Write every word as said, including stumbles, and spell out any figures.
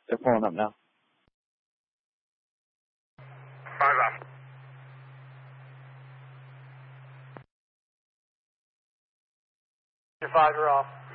They're pulling up now. Five off. Your five are off.